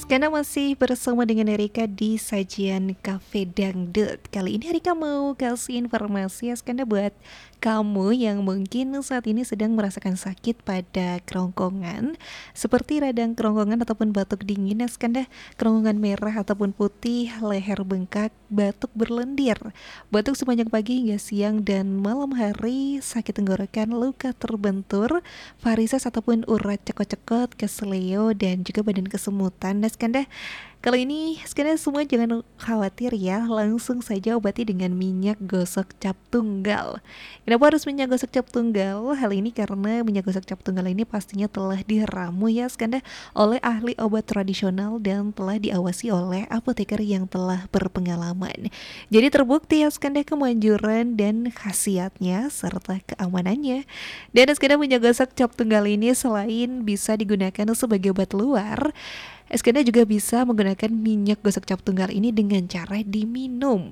Karena masih bersama dengan Erika di sajian Cafe Dangdut. Kali ini Erika mau kasih informasi ya Skanda buat kamu yang mungkin saat ini sedang merasakan sakit pada kerongkongan, seperti radang kerongkongan ataupun batuk dingin ya Skanda, kerongkongan merah ataupun putih, leher bengkak, batuk berlendir, batuk sepanjang pagi hingga siang dan malam hari, sakit tenggorokan, luka terbentur, varises ataupun urat cekot-cekot, keseleo dan juga badan kesemutan. Nah Skanda, kali ini Skanda semua jangan khawatir ya, langsung saja obati dengan minyak gosok cap tunggal. Kenapa harus minyak gosok cap tunggal? Hal ini karena minyak gosok cap tunggal ini pastinya telah diramu ya Skanda oleh ahli obat tradisional dan telah diawasi oleh apoteker yang telah berpengalaman. Jadi terbukti ya Skanda kemanjuran dan khasiatnya serta keamanannya. Dan Skanda minyak gosok cap tunggal ini selain bisa digunakan sebagai obat luar, Eskanda juga bisa menggunakan minyak gosok cap tunggal ini dengan cara diminum.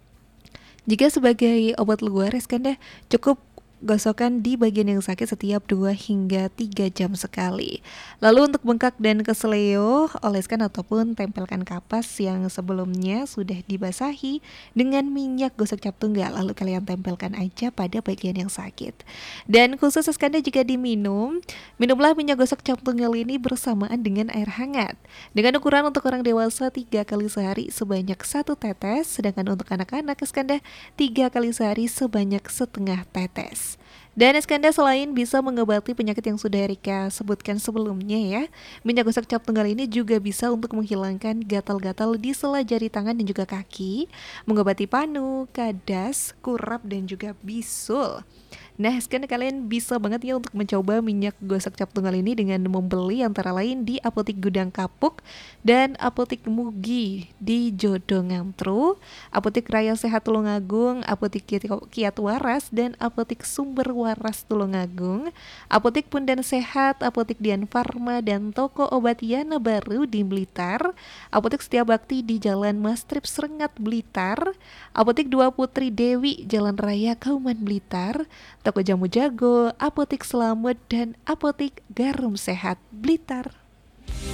Jika sebagai obat luar, Eskanda cukup gosokkan di bagian yang sakit setiap 2 hingga 3 jam sekali. Lalu untuk bengkak dan keseleo, oleskan ataupun tempelkan kapas yang sebelumnya sudah dibasahi dengan minyak gosok cap tunggal. Lalu kalian tempelkan aja pada bagian yang sakit. Dan khusus Eskanda jika diminum, minumlah minyak gosok cap tunggal ini bersamaan dengan air hangat. Dengan ukuran untuk orang dewasa 3 kali sehari sebanyak 1 tetes, sedangkan untuk anak-anak Eskanda 3 kali sehari sebanyak setengah tetes. Dan Eskanda selain bisa mengobati penyakit yang sudah Erika sebutkan sebelumnya ya, minyak gosok cap tunggal ini juga bisa untuk menghilangkan gatal-gatal di sela jari tangan dan juga kaki, mengobati panu, kadas, kurap dan juga bisul. Nah, sekarang kalian bisa banget ya untuk mencoba minyak gosok cap tunggal ini dengan membeli antara lain di Apotik Gudang Kapuk dan Apotik Mugi di Jodongantru, Apotik Raya Sehat Tulungagung, Apotik Kiat Waras dan Apotik Sumber Waras Tulungagung, Apotik Pundan Sehat, Apotik Dian Farma dan Toko Obat Yana Baru di Blitar, Apotik Setia Bakti di Jalan Mastrip Serengat Blitar, Apotik Dua Putri Dewi Jalan Raya Kauman Blitar, Toko Jamu Jago, Apotik Selamat dan Apotik Garum Sehat Blitar.